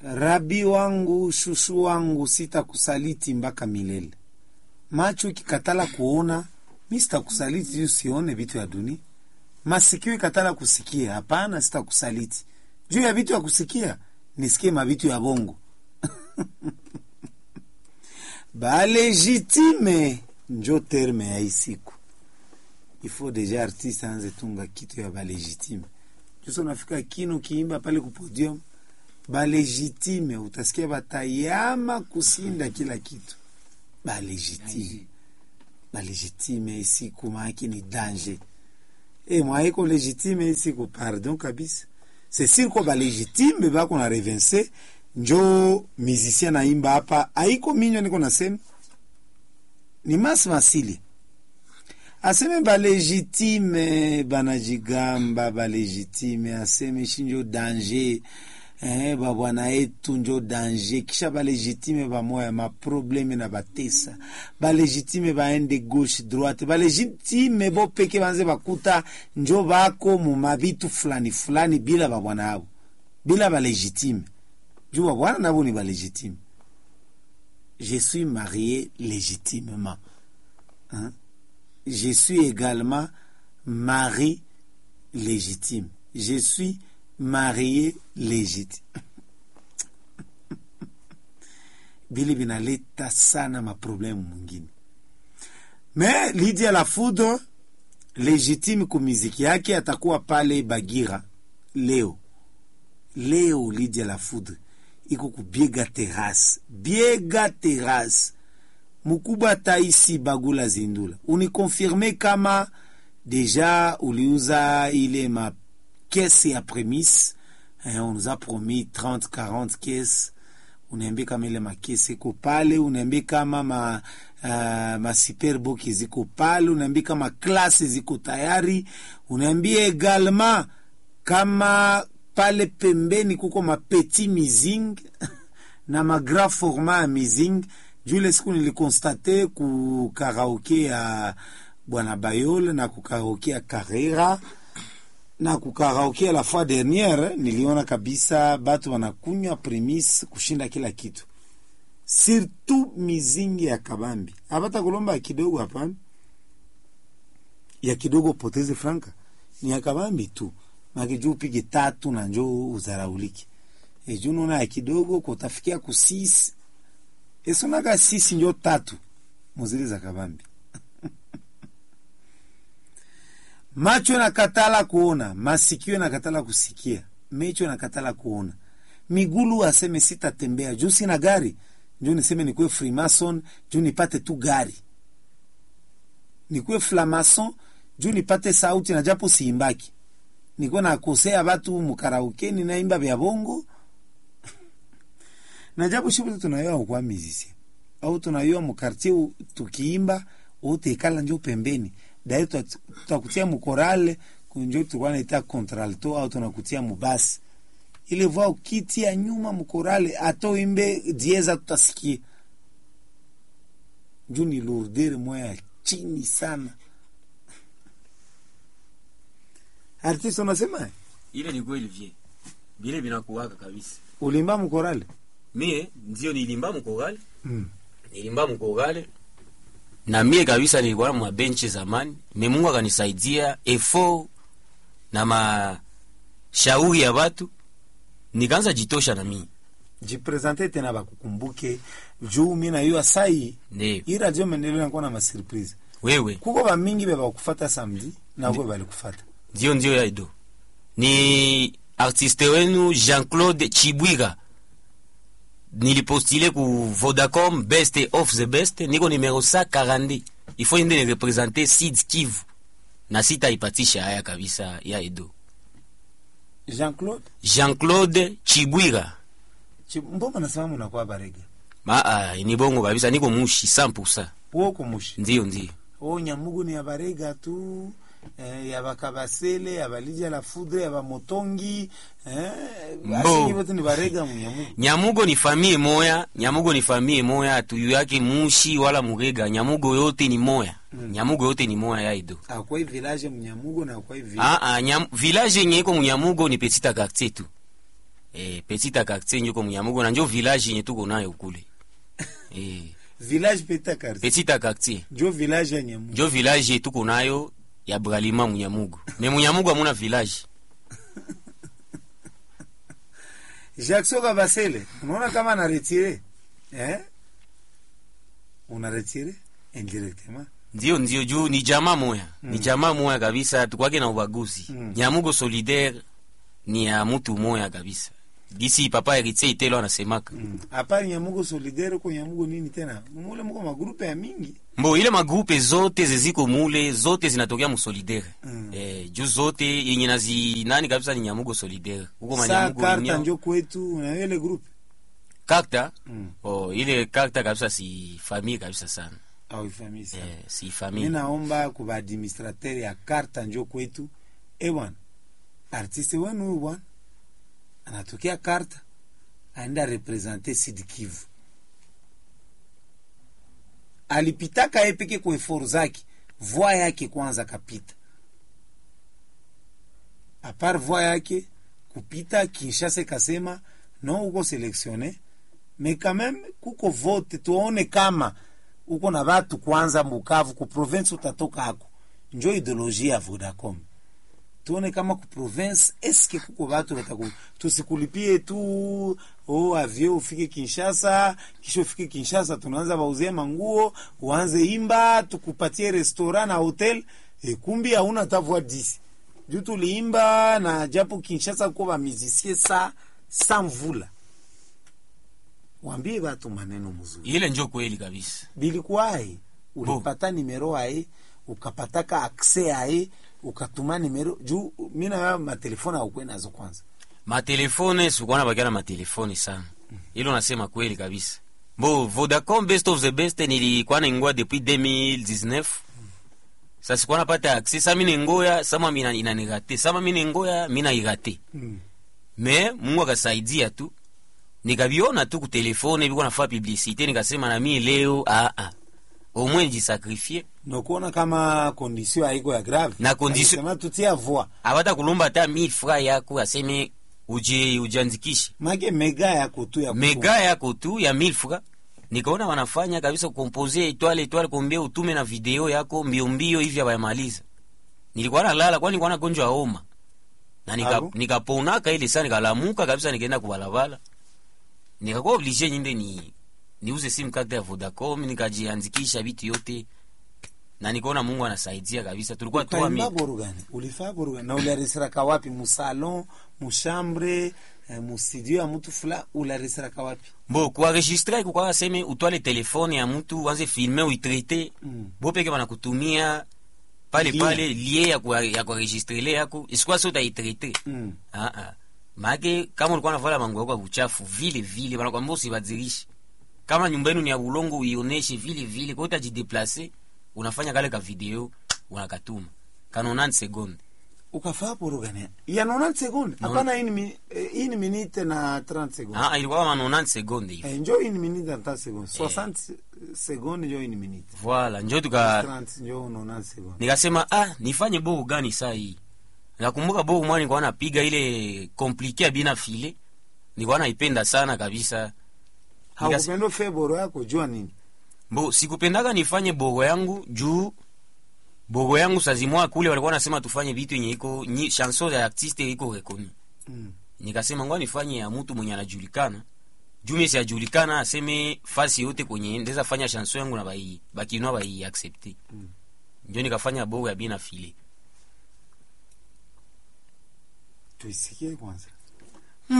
Rabi wangu, shushu wangu, sitakusaliti mpaka milele. Macho ikikatala kuona, mimi sitakusaliti usione vitu ya dunia. Masikio ikatala kusikia, hapana sitakusaliti. Juu ya vitu ya kusikia, nisikie mavitu ya bongo. Ba legitime njo terme ya isiku. Il faut déjà artiste anze tunga kitu ya ba legitime. Juso nafika kino kiimba pale ku podium, ba legitime utasikia batayama kusinda kila kitu. Ba legitime. Ba legitime isiku maaki ni danger. Mwaiko legitime isiku pardon kabisa. C'est sûr ko ba legitime ba kuna revense njo musicien na imba hapa haiko minyo niko nasema ni mas masili aseme ba legitime banajigamba ba legitime aseme shinjo danger ba bwana yetu njo danger kisha ba legitime ba moya ma probleme na batesa ba legitime baende gauche droite ba legitime bo peke banze bakuta njo bako mu mabitu fulani fulani bila ba bwana hao bila ba legitime jua bwana nabo ni ba légitime. Je suis marié légitimement. Hein? Je suis également mari légitime. Je suis marié légitime. Bili binaleta sana ma problème mwingine. Mais Lydia la Foudre légitime kwa muziki yake atakuwa pale Bagira leo. Leo Lydia la Foudre iko ku Biega Terrace mukubwa taisi Bagula Zindula. Unikonfirme kama deja uliuza ile ma caisse ya prémisse, on nous a promis 30-40 caisses. Unaambia kama ile ma caisse iko pale, unaambia kama ma superbook ziko pale, unaambia kama classe ziko tayari, unaambia également kama pale pembeni kuko ma petit missing na ma grand format missing. Jule siku nilikonstate ku karaoke ya Bwana Bayol na ku karaoke ya Carrera na ku karaoke la fois dernière niliona kabisa batu wanakunywa premise kushinda kila kitu. Surtout missing ya kabambi. Abata kulomba kidogo hapana. Ya kidogo poteze franka. Ni ya kabambi tu. Makiju upige 3 na njoo uzarauliki. Juno na kidogo kutafikia ku 6. Esonaga 6 njoo 3. Muzili za kabambi. Macho na katala kuona, masikio na katala kusikia, mecho na katala kuona. Migulu aseme sitatembea, juu sina gari. Njoo niseme nikuwe Freemason, juu nipate tu gari. Nikuwe Flamason, juu nipate sauti na japo siimbaki. Nikuwe na kosea watu mukaraoke ni naimba vya bongo. Na japo shibu tunayua kwa mizisi. Au tunayua mukartie tukiimba, ote ikala njoo pembeni. Dae tutakutia mukorale, kunjo tukwana ita contralto, au tunakutia mubasi. Ile voa ukitia nyuma mukorale, ato imbe dieza tutasikie. Njoo ni lourdere moya chini sana. Artiste unasema? Ile ni kweli vie. Bile binakuwaka kabisa. Ulimba mukorale? Mie ndio nilimba mukorale. Nilimba mukorale. Na mie kabisa nilikuwa mwa benchi zamani. Mungu akanisaidia effort na mashauri ya watu. Nikaanza jitosha na mimi. Jipresente tena bakukumbuke juu mimi na yua sai. Ndio. Ira radio mendeleo nakuwa na ma surprise. Wewe. Kuko ba mingi beba kufuata samedi na wewe bali kufuata. Ndio ya ido. Ni artiste wenu Jean-Claude Chibwiga. Nilipostile ku Vodacom Best of the Best. Niko numero 140. Il faut ende représenter Sid Kivu. Na sita ipatisha haya kabisa ya Edo. Jean-Claude Chibwiga. Mbona nasema unakuwa barega? Ni bongo kabisa, niko mushi 100%. Woko mushi. Ndio. Nyamugu ni ya barega tu. Ya bakabasele, ya Lydia la Foudre, ya Motongi, basi wote ni barega Nyamugo. Nyamugo ni famille moya, tu yake mushi wala murega. Nyamugo yote ni moya. Nyamugo yote ni moya ya Ido. Kwa hii village Nyamugo na kwa hii village. Village yenye iko Nyamugo ni petite quartier tu. Petita quartier njoko Munyamugo na njo village yenye tuko nayo kule. Village Petita quartier. Petita quartier. Njo village ya Nyamugo. Njo village tuko nayo ya Bralima Munyamugo. Me Munyamugo hamuna village. Jackson Kabasele, unaona kama na retire? Una retire indirectement. Ndio juu ni jamaa moya. Ni jamaa moya kabisa, tukwake na ubaguzi. Nyamugo solidaire ni ya mtu moya kabisa. Disi papa Héritier Itelo anasemaka. Hapa Nyamugo solidaire kwa Nyamugo nini tena? Mule mko magrupe ya mingi. Mbo ile magrupe zote ziziko mule, zote zinatokea mu solidaire. Juu zote yenye nazi nani kabisa ni Nyamugo solidaire. Huko Manyamugo ni karta njo kwetu na ile groupe. Karta? Ile karta kabisa si famille kabisa sana. Famille sana. Si famille. Mimi naomba kwa administrateur ya karta njo kwetu. Bwana. Artiste wenu bwana. Anatokea karta aenda representer Sud Kivu. Alipitaka epeke kwa effort zake, voix yake kwanza kapita. A part voix yake kupita, Kinshasa kasema non uko sélectionné, mais quand même kuko vote tuone kama uko na watu kwanza Bukavu ku province utatoka hako. Njo ideologia ya Vodacom. Tuone kama ku province eske kuko watu wataku tusikulipie tu avio ufike Kinshasa, kisha ufike Kinshasa tunaanza bauzie manguo, uanze imba, tukupatie restaurant na hotel, kumbi hauna tavua 10. Juu tuliimba na japo Kinshasa kwa ba musicien sa mvula. Waambie watu maneno mzuri. Ile njo kweli kabisa. Bilikuwae ulipata nimero ae, ukapataka accès ae, ukatuma nimero juu mimi na matelefoni au kwenda nazo kwanza. Matelefoni sikuona bakiana matelefoni sana. Hilo nasema kweli kabisa. Vodacom best of the best nilikuwa naingoa depuis 2019. Sasa sikuwa napata access, sasa mimi ngoya, sama mimi inanigate. Sama mimi ngoya, mimi naigate. Me Mungu akasaidia tu. Nikabiona tu ku telefone biko nafanya publicité, nikasema na mimi leo au moins jisacrifier. Nokuona kama condition haiko ya grave. Na condition kama tutia voix. Abata kulomba hata 1000 francs yako aseme ujiandikishe. Mage mega yako tu ya mega yako tu ya 1000 francs. Nikaona wanafanya kabisa kukomposer étoile kombia utume na video yako mbio hivi abayamaliza. Nilikuwa nalala kwani nilikuwa na gonjwa homa. Na nikaponaka ile sana nikalamuka kabisa nikaenda kubalabala. Nikakuwa obligé nyinde niuze sim card ya Vodacom, nikajiandikisha vitu yote. Na nikaona Mungu anasaidia kabisa. Tulikuwa tu mimi. Ulifaa borugani. Na uliaresiraka wapi? Musalon, mushambre, studio ya mtu fula uliaresiraka wapi? Kwa registrer kwa sema utwale telefone ya mtu uanze filmer uitrete. Peke wanakutumia pale lie ya kwa registrer yako. Isikuwa sio utaitrete. Maana kama ulikuwa unavala mango yako uchafu vile wanakuambia usibadilishe. Kama nyumbani ni ya ulongo uioneshe vile kwa utajideplacer, unafanya kale ka video unakatuma kana 90 seconde. Ukafaa borogani ya 90 seconde hapana hii ni minute na 30 seconde. Ilikuwa kama 90 seconde hivi. Njoo hii ni minute na 30 seconde 60 seconde njoo hii ni minute. Voilà, njoo tuka 30 njoo 90 seconde. Nikasema nifanye bogo gani saa hii? Nakumbuka bogo mwana nilikuwa napiga ile compliqué bina file. Nilikuwa naipenda sana kabisa. Haukupenda feboro yako jua nini? Sikupendaga nifanye bogo yangu juu bogo yangu sazimwa kule walikuwa nasema tufanye vitu yenye iko chanson ya artiste iko rekoni. Nikasema ngoja nifanye ya mtu mwenye anajulikana. Juu mimi sijulikana aseme fasi yote kwenye ndeza fanya chanson yangu na bakinwa bai accepter. Ndio nikafanya bogo ya bina file. Tuisikie kwanza.